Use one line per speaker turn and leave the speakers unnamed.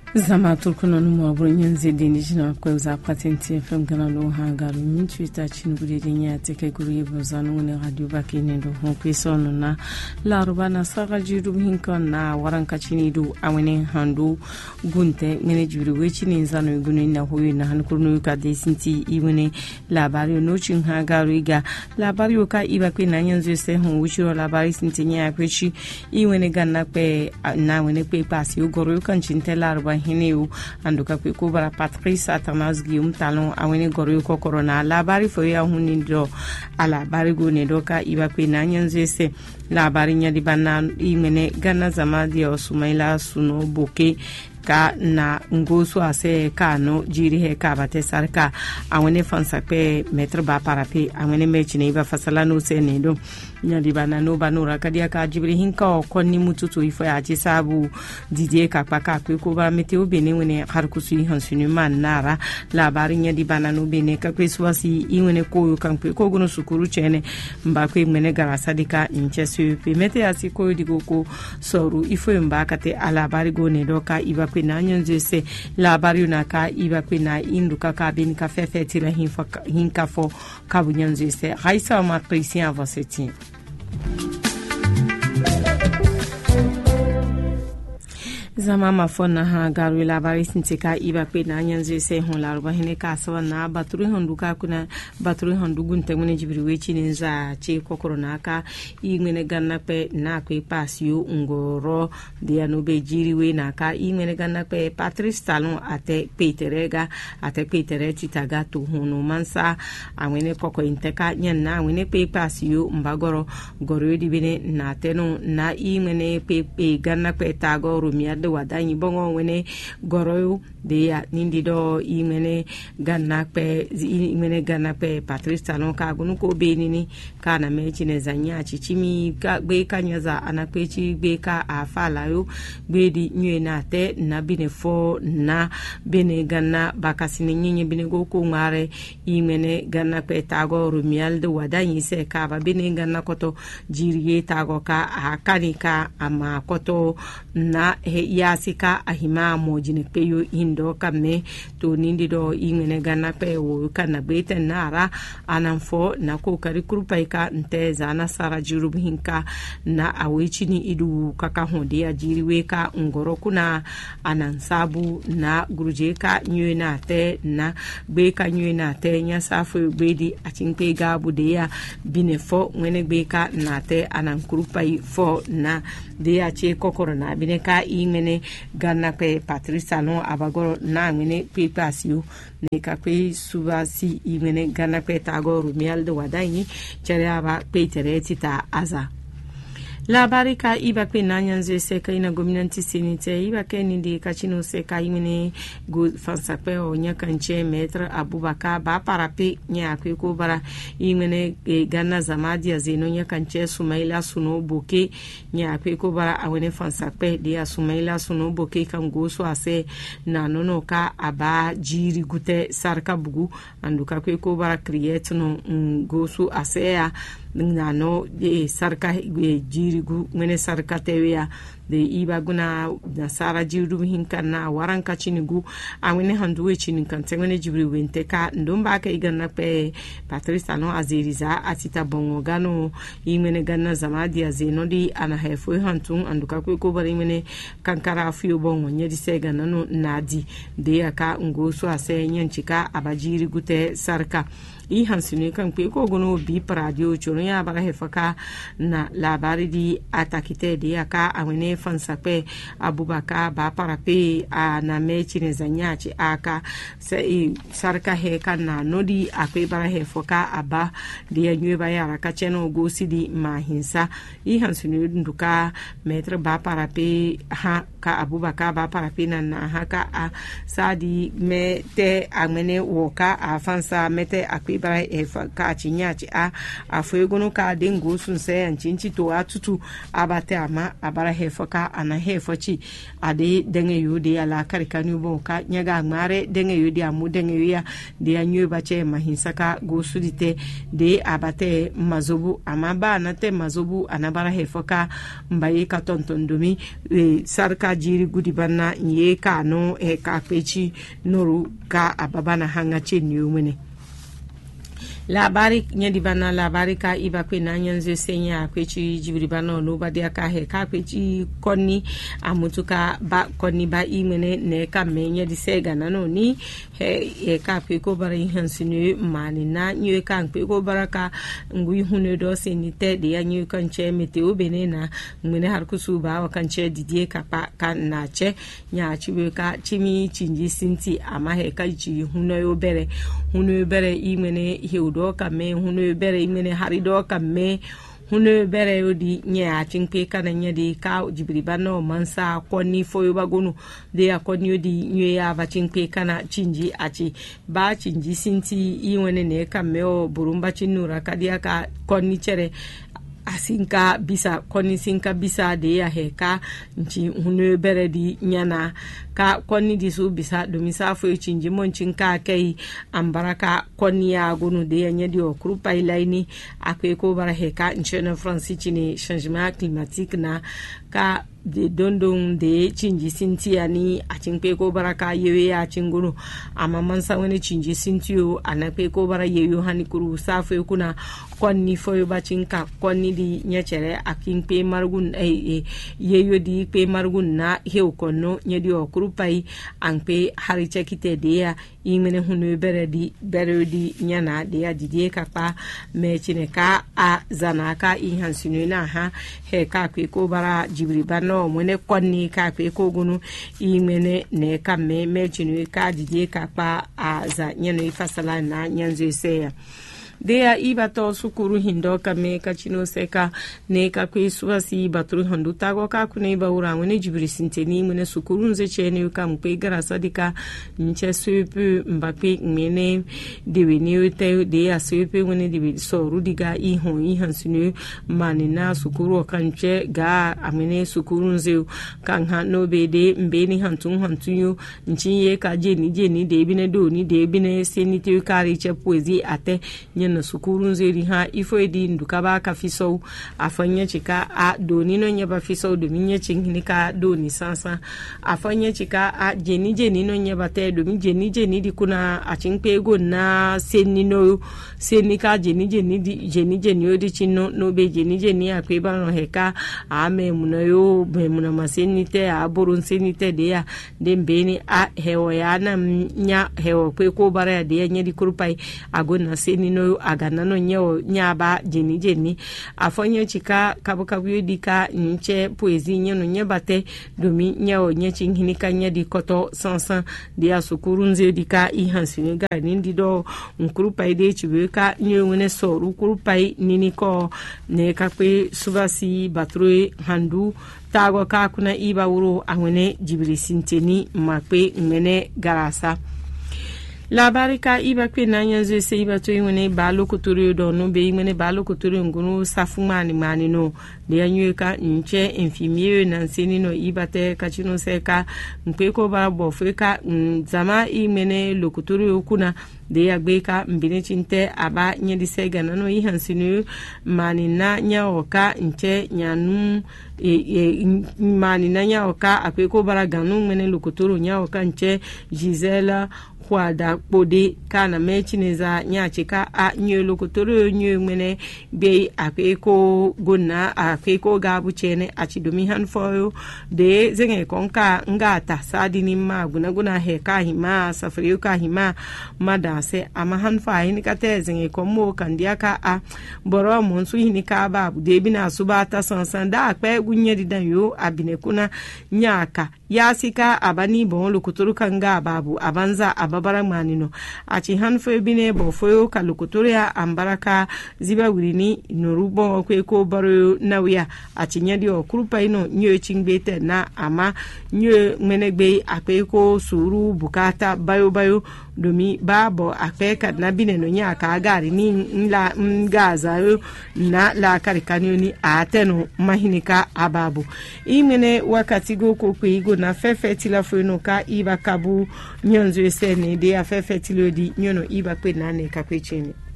Zama turkunan maburin yin zidini jina kwa za patenti FM gana lo ha garu min Twitter chin guri din ya take guri bozanu ne radio baki ne do hon kwisonu na laruba na saga jiru hinkan na waran kachini do awene handu gunte mene juri wechi ne zanu gunu na hoyi na han kurnu ka de sinti iwene labari no chin ha garu iga labari ka iba kwe na yanzu se hon wuchiro labari sinti nya kwechi iwene ganna pe na wene pe pasi ugoro kan chinte laruba hineu anduka ko bara Patrice Atanas Guillaume Talon awene goro ko corona labari fo ya hunindo ala bari go ne doka iba pe na nyanze se labari nya di bana imene gana zamadi o Sumaila Suno Boke ka na ngoso ase ka no jiri he ka bate sarka awene fansa pe metre ba parape awene mechine iba fasala no se ne do nyadi bana no banura kadia ka jibri hinka o konni mututu ifo ya ji sabu didie ka paka ko ba meteo bene wene har kusu hansunu man nara labari nyadi bana no bene ka kweswasi iwene ko kan ko gono sukuru chene mba ko mene gara sadika inchesu pe mete asi ko digo ko soru ifo mba kate alabari go ne doka iba kwe na nyanze se labari na ka iba kwe na induka ka bin ka fefe tira hinka fo ka bunyanze se haisa ma presi avaseti zama mafona ha garu labari sintika iba pe na nyanze se hon laruba hine ka sawa na baturi hondu ka kuna baturi hondu gunte mune jibiri wechi ninza che kokoro na aka imene ganna pe na kwe pasio ngoro dia no be jiri we na ka imene ganna pe Patrice Talon ate petere titaga to hono mansa awene koko inteka nyanna awene pe pasio mbagoro goro di bene na teno na imene pe ganna pe tago rumia wadanyi bongo wene goroyu de ya nindi do imene ganna pe Patrice Talon ka gunu ko benini kana mechi ne zanya chichimi ka be kanyaza anakwechi be ka afala yo be di nywe na te na bine fo na bene ganna bakasine nyenye bine go ko ngare imene ganna pe tago rumial de wadanyi se ka ba bene ganna koto jiriye tago ka akani ka ama koto na yasika ahima mojine peyo indo kame to nindi do ingene gana pe wo kana bete nara anamfo na ko kari krupaika nteza na sara jiru hinka na awechini idu kaka honde ya jiriwe ka ngoro kuna anansabu na grujeka nyena te na beka nyena te nya safu bedi atinpe gabu de ya binefo ngene beka na te anankrupai fo na de ya che kokoro na bineka imene ganna pe Patrice Talon abagoro na ngene pe pasio ne ka pe subasi imene ganna pe tago rumial de wadaini chere aba pe teretita aza labari ka iba pe nanyanze se ka ina gominanti sinite iba ke nindi kachino se ka imene go fansa pe o nyakanche metre Abubakar ba parape nya akwe ko bara imene ganna zamadi azeno nyakanche Sumaila Suno Boke nya akwe ko bara awene fansa pe de Sumaila Suno Boke kan go so ase na nono ka aba jiri gute sarka bugu anduka kwe ko bara create no go so ase ya nano sarka jirigu mene sarka teweya de iba guna na sara jiru hinka na waranka chinigu awene handuwe chininkan tengene jibri wente ka ndomba ka igana pe Patrice Talon azeriza atita bongo gano imene ganna zamadi azeno di ana hefo hantun anduka ko bari imene kankara afiyo bongo nyedi sega nano nadi de aka ngoso ase nyanchika abajiri gute sarka i hansini kan ko gono bi radio chono ya baga hefaka na labari di atakite de aka awene fansa pe Abubakar ba parape na mechi ne zanyachi aka se sarka heka na nodi akwe bara hefoka aba de nywe ba yara ka cheno gosi di mahinsa i hansini nduka metre ba parape ha ka Abubakar ba parape na haka a sadi mete amene woka afansa mete akwe bara ka chinyachi a afuegono ka dengo sunse anchinchi to atutu abate ama abara hefo ka ana hefochi ade denge yode ala karikanu bon ka nyaga mare denge yode amu denge ya de anyo bache mahinsaka go sudite de abate mazobu amaba anate mazobu anabara hefoka mbaye ka tontondomi sarka jiri gudibana nye ka no ka pechi noru ka ababana hanga cheni umene labari nyadibana labari ka iba kwe na nyanze senya kwechi jibribana no badia ka he ka kwechi konni amutuka ba konni ba imene ne ka menya di sega na no ni he ka kwe ko bara hansinu mani na nyu ka kwe ko bara ka ngui hunu do senite de ya nyu kan che meteo benena ngene har kusu ba wa kan che didie ka pa kan na che nya chiwe ka chimi chinji sinti ama he ka ji hunu yo bere imene he ka me hunu bere imene harido ka me hunu bere odi nya chinkpe kana nya di ka jibribana mansa konni foyo bagonu de akonni odi nye ya ba chinkpe kana chinji achi ba chinji sinti iwene ne ka me o burumba chinura kadia ka konni chere asinka bisa konni sinka bisa de ya heka nchi hunu bere di nyana ka konni di su bisa domin safo chinji moncin ka kai ambaraka konni ya gonu de ya nyadi o krupa ilaini akwe ko bara heka nchena France chini changement climatique na ka de dondon de chinji sintia ni achimpe ko baraka yewe ya chinguru amamansa wene chinji sintio anape ko bara yeyo hani kuru safo kuna konni foyo bachinka konni di nyechere akimpe margun yeyo di pe margun na heu konno nyedi o kurupai anpe hari chekite de ya imene hunu bere di nyana de ya didie kapa mechine ka a zanaka ihansinu na ha he ka ko bara jibribana mwene konni ka ko gunu imene ne ka mechinu ka didie kapa a za nyano ifasala na nyanzo seya dea ibato sukuru hindo kame kachino seka ne ka kwe suwasi batru handu tago ka kune ba ura wene jibiri sinteni mune sukuru nze chene ka mpe gara sadika nche supu mbakwe mene deweni ute dea supu wene dewe soru diga ihan sinu manina sukuru kanche ga amene sukuru nze kanha no bede mbeni hantunyu nchinye ka jeni debine do ni debine senite kari che poezi ate na sukuru nzeri ha ifo edi nduka ba ka fiso afanya chika a doni no nyeba fiso domin nye chingini ka doni sansa afanya chika a jeni no nyeba te domin jeni di kuna a chingpe ego na seni ka jeni odi chino no be jeni akwe ba no heka a memuna yo memuna maseni te a borun seni te de ya de mbeni a hewo ya na nya hewo kwe ko bara ya de ya nye di kurupai agona seni no agana no nyewo nyaba jeni afonye chika kabukabu dika nche poezi nyeno nyebate domi nyewo nyechi hinika nye di koto sansan dia sukuru nze dika ihansini ga nindi do nkurupai de chibuka nyewene soru kurupai nini ko ne kakwe subasi batrue handu tago ka kuna iba wuro awene jibiri sinteni makwe ngene garasa labari ka iba kwe na nyanzo se iba to iwene ba lokotoro do no be iwene ba lokotoro ngunu safumani mani no de anyuka nche infirmier na nseni no iba te kachino se ka mpe ko ba bo feka zama imene lokotoro kuna de yagbe ka mbine chinte aba nyedi sega na no ihansinu mani na nyaoka nche nyanu mani na nyaoka akwe ko bara ganu mene lokotoro nyaoka nche Gisela kwada kpode kana mechineza nyachika a nye lokotoro nye mene be akeko gona akeko gabu chene achidomi hanfoyo de zenge konka ngata sadini ma guna heka hima safriyo ka hima madase ama hanfa hinika te zenge komo kandiaka a boro monsu hinika babu de bina subata sansan da akpe gunye didan yo abine kuna nyaka yasika abani bon lokotoro kanga babu abanza ababara manino achi hanfo bine bo foyo ka lokotoro ya ambaraka ziba wirini norubo kweko baro nawya achi nyadi okurupa ino nyo chingbete na ama nyo menegbe akweko suru bukata bayo domi babo apeka na bineno nya ka gari ni nla ngaza na la karikani ni ateno mahinika ababu imene wakati go kokwe igo na fefe tilafo ka iba kabu nyonzo ese ne de afefe tilodi nyono iba kwe na ne kakwecheni